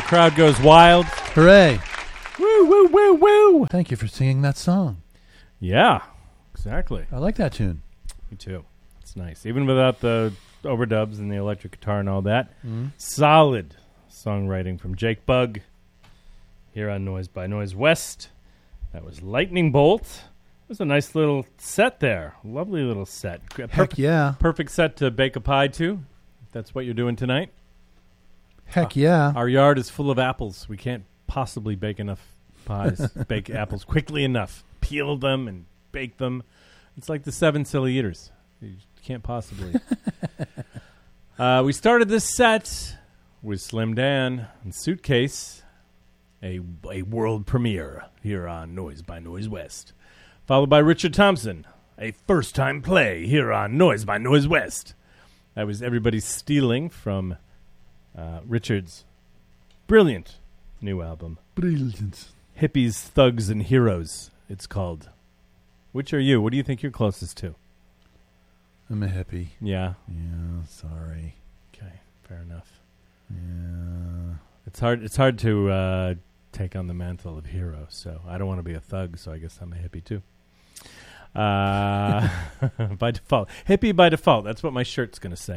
Crowd goes wild. Hooray. Woo, woo, woo, woo. Thank you for singing that song. Yeah, exactly. I like that tune. Me too. It's nice. Even without the overdubs and the electric guitar and all that. Solid songwriting from Jake Bugg here on Noise by Noise West. That was Lightning Bolt. It was a nice little set there. Lovely little set. Heck yeah. Perfect set to bake a pie to, if that's what you're doing tonight. Heck yeah. Our yard is full of apples. We can't possibly bake enough pies, bake apples quickly enough, peel them and bake them. It's like the 7 Silly Eaters. You can't possibly. We started this set with Slim Dan and Suitcase, a world premiere here on Noise by Noise West, followed by Richard Thompson, a first-time play here on Noise by Noise West. That was Everybody Stealing from Richard's brilliant new album. Brilliant. Hippies, Thugs, and Heroes, it's called. Which are you? What do you think you're closest to? I'm a hippie. Yeah. Yeah, sorry. Okay, fair enough. Yeah. It's hard to take on the mantle of hero, so I don't want to be a thug, so I guess I'm a hippie too. By default. Hippie by default. That's what my shirt's going to say.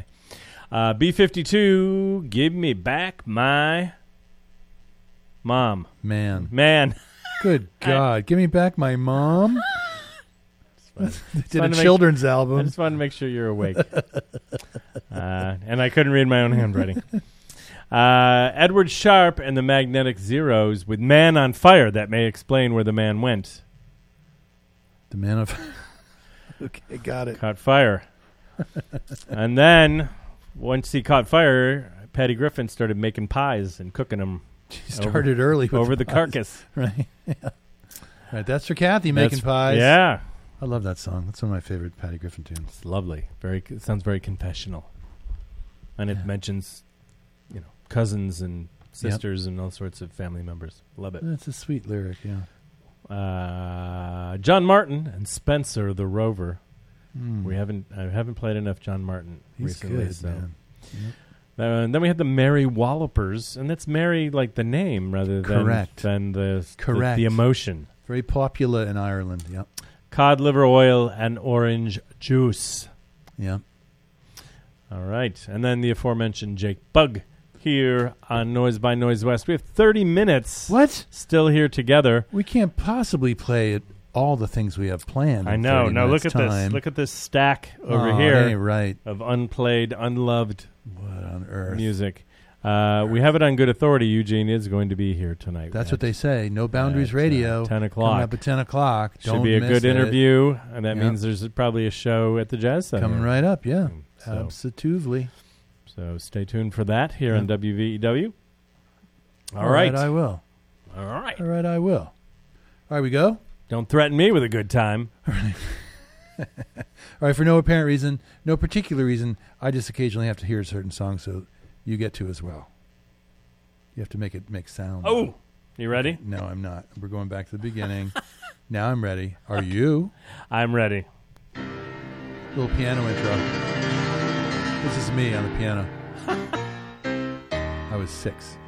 B-52, give me back my mom. Man. Good God. Give me back my mom. They did a children's album. I just wanted to make sure you're awake. And I couldn't read my own handwriting. Edward Sharpe and the Magnetic Zeros with Man on Fire. That may explain where the man went. The man of... Okay, got it. Caught fire. And then, once he caught fire, Patty Griffin started making pies and cooking them. She started early with over the carcass. Right. Yeah. Right. That's for Kathy making pies. Yeah. I love that song. That's one of my favorite Patty Griffin tunes. It's lovely. It sounds very confessional. And it mentions, cousins and sisters and all sorts of family members. Love it. That's a sweet lyric, yeah. John Martin and Spencer the Rover. I haven't played enough John Martin recently. Good, man. Yep. And then we had the Mary Wallopers, and that's Mary like the name rather than the emotion. Very popular in Ireland, yep. Cod liver oil and orange juice. Yep. All right. And then the aforementioned Jake Bugg here on Noise by Noise West. We have 30 minutes. What? Still here together. We can't possibly play all the things we have planned. I know. Now look at this. Look at this stack over here. Ain't right. Of unplayed, unloved what on earth? Music. We have it on good authority. Eugene is going to be here tonight. That's what they say. No Boundaries Radio. 10 o'clock. Coming up at 10 o'clock. Should be a good interview, and that means there's probably a show at the Jazz Center. Coming right up, yeah. Absolutely. So stay tuned for that here on WVEW. All right, I will. All right. All right, I will. All right, we go? Don't threaten me with a good time. All right, for no apparent reason, no particular reason, I just occasionally have to hear a certain song, so you get to as well. You have to make it make sound. Oh, you ready? No, I'm not. We're going back to the beginning. Now I'm ready. Are you? I'm ready. Little piano intro. This is me on the piano. I was 6.